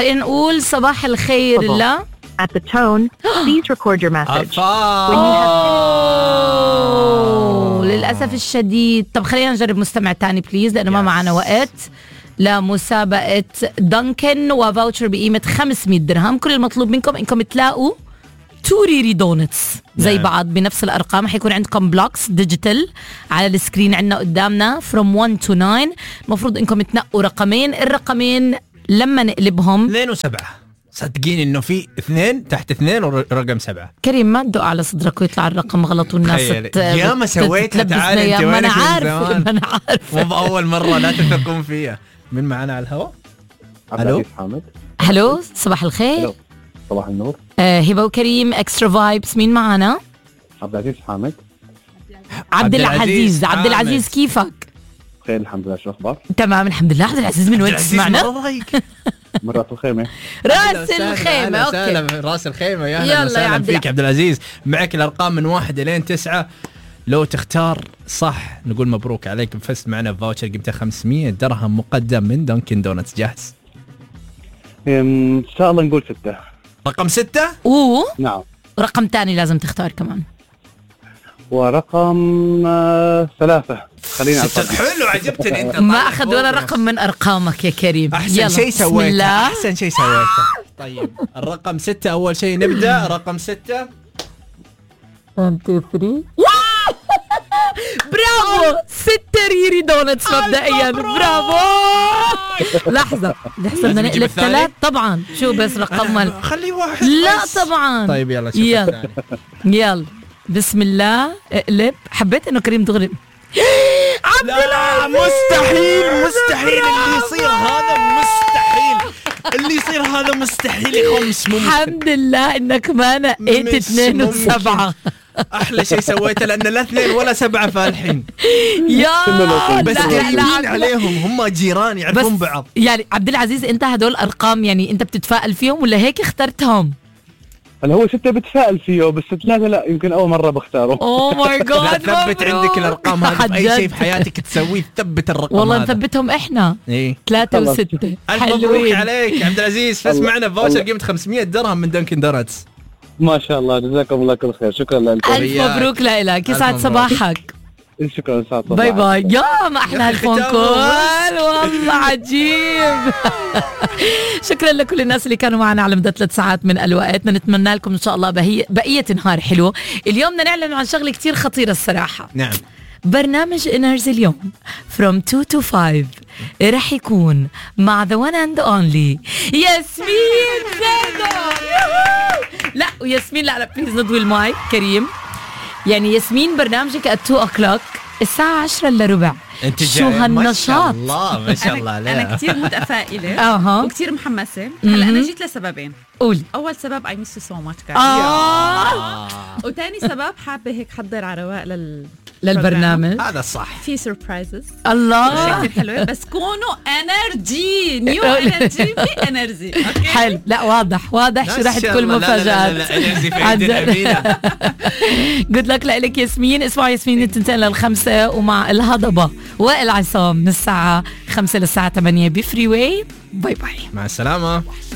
خلينا نقول صباح الخير. لا At the tone, please record your message. للأسف الشديد. طب خلينا نجرب مستمع تاني بليز، لأنه ما معنا وقت لمسابقة دانكن وفاوتشر بقيمة 500 درهم. كل المطلوب منكم إنكم تلاقوا 2 ريري دونتس زي بعض بنفس الأرقام. حيكون عندكم بلوكس ديجيتال على السكرين عندنا قدامنا from 1 to 9. المفروض إنكم تنقوا رقمين. الرقمين لما نقلبهم 2 و7. صدقين إنه في 2 تحت 2 ورقم 7. كريم ما تدق على صدرك ويطلع الرقم غلط والناس يا ما سويتها. تعالي انت وينك من زمان؟ ما أنا عارف مو بأول مرة لا تثقون فيها. من معنا على الهواء؟ الو حامد. هلو صباح الخير. هلو صباح النور. هبة وكريم اكسترا فايبس. مين معنا؟ عبد العزيز حامد. عبد العزيز. عبد العزيز كيفك؟ بخير الحمد لله. شو اخبارك؟ تمام الحمد لله. عبد العزيز من وين تسمعنا؟ مرة الخيمة. راس الخيمة. اوكي راس الخيمة. يا يلا اهلا وسهلا فيك عبد العزيز. معك الارقام من 1 إلى 9. لو تختار صح نقول مبروك عليك، فزت معنا فاوتشر قيمته 500 درهم مقدم من دانكن دونتس. جاهز؟ ان شاء الله نقول 6. رقم 6. نعم. رقم تاني لازم تختار كمان. ورقم 3. خلينا حلو عجبتني انت. ما اخذ ولا رقم من ارقامك يا كريم. احسن شيء سويته. احسن شيء سويته. طيب الرقم 6 اول شيء نبدا. رقم 6 1 2 3. برافو 6 ريري دونتس مبدئيا. برافو. لحظة بدنا نقلب 3 طبعا. شو بس رقم خلي 1. لا طبعا. طيب يلا شوف. يلا بسم الله اقلب. حبيت انه كريم تغرب. عبد العزيز مستحيل اللي يصير هذا. مستحيل اللي يصير هذا. مستحيل يا خمس. الحمد لله انك ما نقيت 2 و7. احلى شيء سويته لان لا 2 ولا 7 فالحين. يا بس قريبين عليهم. هم جيران يعرفون بعض. يعني عبد العزيز انت هدول ارقام يعني انت بتتفائل فيهم ولا هيك اخترتهم؟ هلا هو 6 بتفائل فيه بس 3 لا يمكن اول مرة بختاره. اوه ماي جاد. لا ثبت عندك الارقام هذه في اي شيء في حياتك تسويه. ثبت الرقم والله هذا. نثبتهم احنا. 3 و6. الف مبروك عليك يا عبد العزيز. فز معنا فاوتشر قيمة 500 درهم من دانكن دونتس. ما شاء الله جزاكم الله كل خير. شكرا لكم. الف مبروك لك. يسعد صباحك. شكرا. سعد صباحك. باي باي. يا ما احلى هالفون كول والله عجيب. شكرا لكل الناس اللي كانوا معنا على مدى 3 ساعات من الوقت. نتمنى لكم ان شاء الله بقية نهار حلو. اليوم بدنا نعلن عن شغله كتير خطيرة الصراحة. نعم. برنامج إنرز اليوم from 2 to 5 رح يكون مع the one and only ياسمين زيدو. لا وياسمين لا بليز ندوي المايك كريم. يعني ياسمين برنامجك at 2 o'clock الساعة 10 إلا ربع. شو هالنشاط. ما شاء الله أنا كتير متفائلة وكتير محمسة. هلا أنا جيت لسببين. قولي. أول سبب I miss you so much. وتاني سبب حابة هيك حضر على رواق للبرنامج. هذا الصح. في سربرايزز. الله كتير حلوة بس كونوا انرجي. نيو انرجي في انرجي. حلو. لا واضح شو راح تكون مفاجآت. لا انرجي في عندنا. جود لك لك ياسمين. اسمعوا ياسمين من 2 ل5 ومع الهضبة والعصام من الساعة 5 للساعة 8 بفري واي. باي باي. مع السلامة.